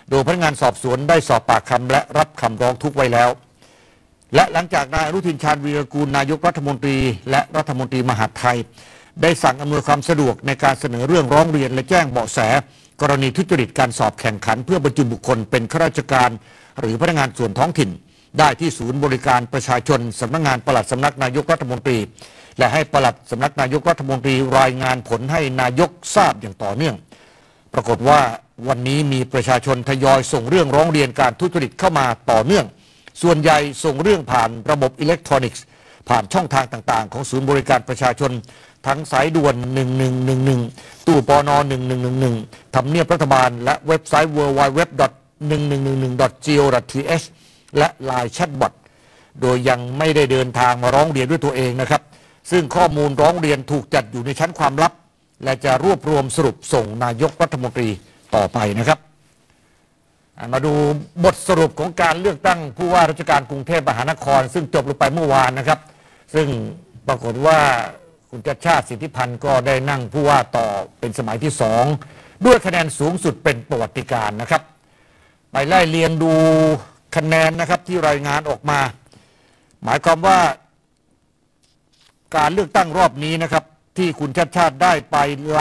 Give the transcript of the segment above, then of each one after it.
โดยพนักงานสอบสวนได้สอบปากคำและรับคำร้องทุกข์ไว้แล้วและหลังจากนายอนุทินชาญวีรกูลนายกรัฐมนตรีและรัฐมนตรีมหาดไทยได้สั่งอำนวยความสะดวกในการเสนอเรื่องร้องเรียนและแจ้งเบาะแสกรณีทุจริตการสอบแข่งขันเพื่อบรรจุบุคคลเป็นข้าราชการหรือพนักงานส่วนท้องถิ่นได้ที่ศูนย์บริการประชาชนสำนักงานปลัดสำนักนายกรัฐมนตรีและให้ปลัดสำนักนายกรัฐมนตรีรายงานผลให้นายกทราบอย่างต่อเนื่องปรากฏว่าวันนี้มีประชาชนทยอยส่งเรื่องร้องเรียนการทุจริตเข้ามาต่อเนื่องส่วนใหญ่ส่งเรื่องผ่านระบบอิเล็กทรอนิกส์ผ่านช่องทางต่างๆของศูนย์บริการประชาชนทั้งสายด่วน1111ตู้ปน1111ทำเนียบรัฐบาลและเว็บไซต์ www.1111.go.th และไลน์แชทบอทโดยยังไม่ได้เดินทางมาร้องเรียนด้วยตัวเองนะครับซึ่งข้อมูลร้องเรียนถูกจัดอยู่ในชั้นความลับและจะรวบรวมสรุปส่งนายกรัฐมนตรีต่อไปนะครับมาดูบทสรุปของการเลือกตั้งผู้ว่าราชการกรุงเทพมหานครซึ่งจบลงไปเมื่อวานนะครับซึ่งปรากฏว่าคุณชัชชาติสิทธิพันธ์ก็ได้นั่งผู้ว่าต่อเป็นสมัยที่2ด้วยคะแนนสูงสุดเป็นประวัติการณ์นะครับไปไล่เรียงดูคะแนนนะครับที่รายงานออกมาหมายความว่าการเลือกตั้งรอบนี้นะครับที่คุณชัชชาติได้ไป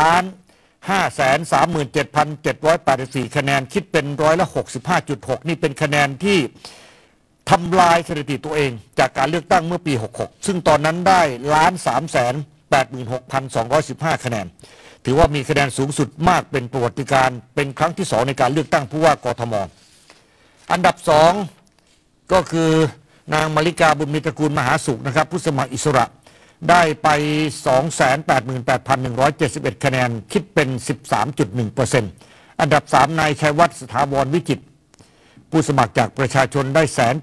1,537,784 คะแนนคิดเป็น65.6%นี่เป็นคะแนนที่ทำลายสถิติตัวเองจากการเลือกตั้งเมื่อปี66ซึ่งตอนนั้นได้1,386,215 คะแนนถือว่ามีคะแนนสูงสุดมากเป็นประวัติการณ์เป็นครั้งที่2ในการเลือกตั้งผู้ว่ากทมอันดับ2ก็คือนางมาริกาบุญมีตระกูลมหาสุขนะครับผู้สมัครอิสระได้ไป 288,171 คะแนนคิดเป็น 13.1% อันดับ3นายชัยวัฒน์สถาวรวิจิตรผู้สมัครจากประชาชนได้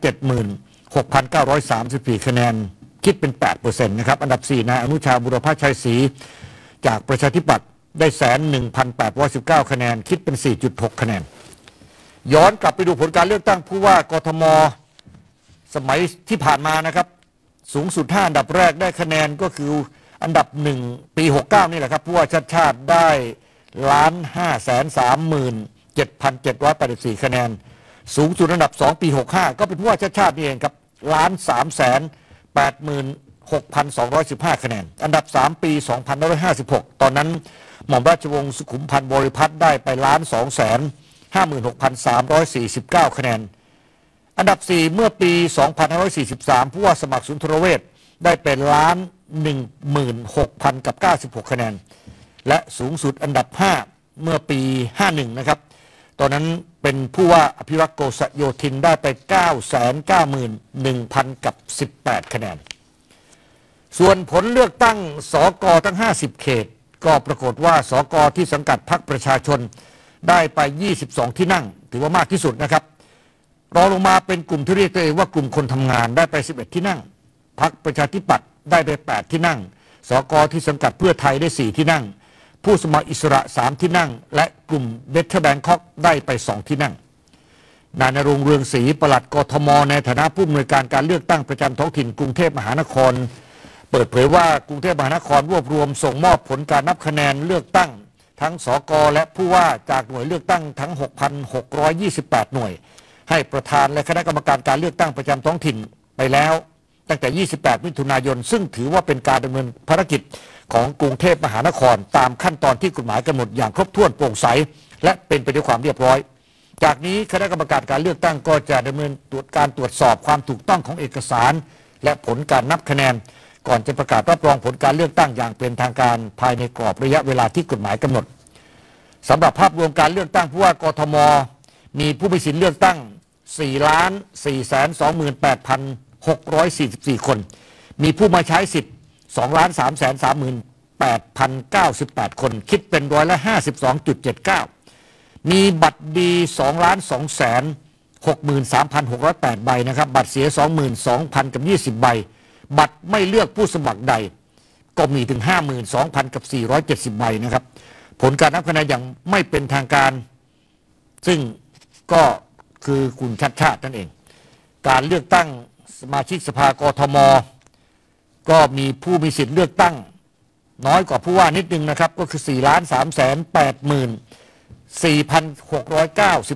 176,934 คะแนนคิดเป็น 8% นะครับอันดับ4นายอนุชาบุรพชัยศรีจากประชาธิปัตย์ได้ 101,819 คะแนนคิดเป็น 4.6 คะแนนย้อนกลับไปดูผลการเลือกตั้งผู้ว่ากทมสมัยที่ผ่านมานะครับสูงสุด5อันดับแรกได้คะแนนก็คืออันดับ1ปี69นี่แหละครับผู้ว่าชัดชาติได้1,537,784 คะแนนสูงสุดอันดับ2ปี65ก็เป็นผู้ว่าชัดชาตินี่เองครับ1,386,215 คะแนนอันดับ3ปี2556ตอนนั้นหม่อมราชวงศ์สุขุมพันธ์บริพัตรได้ไป1,256,349 คะแนนอันดับ4เมื่อปี2543ผู้ว่าสมัครสุนทรเวชได้เป็น116,096 คะแนนและสูงสุดอันดับ5เมื่อปี51นะครับตอนนั้นเป็นผู้ว่าอภิรักษ์โกษโยธินได้ไป 991,018 คะแนนส่วนผลเลือกตั้งสกทั้ง50เขตก็ปรากฏว่าสกที่สังกัดพรรคประชาชนได้ไป22ที่นั่งถือว่ามากที่สุดนะครับรองลงมาเป็นกลุ่มที่เรียกตัวเองว่ากลุ่มคนทำงานได้ไป11ที่นั่งพรรคประชาธิปัตย์ได้ไป8ที่นั่งสกที่สังกัดเพื่อไทยได้4ที่นั่งผู้สมัครอิสระ3ที่นั่งและกลุ่มเบเทอร์แบงคอกได้ไป2ที่นั่งนายณรงค์เรืองศรีปลัดกทมในฐานะผู้อำนวยการการเลือกตั้งประจำท้องถิ่นกรุงเทพมหานครเปิดเผยว่ากรุงเทพมหานครรวบรวมส่งมอบผลการนับคะแนนเลือกตั้งทั้งสกและผู้ว่าจากหน่วยเลือกตั้งทั้ง 6,628 หน่วยให้ประธานและคณะกรรมการการเลือกตั้งประจำท้องถิ่นไปแล้วตั้งแต่28มิถุนายนซึ่งถือว่าเป็นการดำเนินภารกิจของกรุงเทพมหานครตามขั้นตอนที่กฎหมายกำหนดอย่างครบถ้วนโปร่งใสและเป็นไปด้วยความเรียบร้อยจากนี้คณะกรรมการการเลือกตั้งก็จะดำเนินการตรวจสอบความถูกต้องของเอกสารและผลการนับคะแนนก่อนจะประกาศรับรองผลการเลือกตั้งอย่างเป็นทางการภายในกรอบระยะเวลาที่กฎหมายกำหนดสำหรับภาพรวมการเลือกตั้งผู้ว่ากทมมีผู้มีสิทธิเลือกตั้ง4,428,644 คนมีผู้มาใช้สิทธิ์2,338,098 คนคิดเป็น52.79%มีบัตรดี 2,263,608 ใบนะครับบัตรเสีย 22,000 กับ 20 ใบบัตรไม่เลือกผู้สมัครใดก็มีถึง 52,000 กับ 470 ใบนะครับผลการนับคะแนนอย่างไม่เป็นทางการซึ่งก็คือคุณชัดชาตินั่นเองการเลือกตั้งสมาชิกสภากทมก็มีผู้มีสิทธิ์เลือกตั้งน้อยกว่าผู้ว่านิดนึงนะครับก็คือ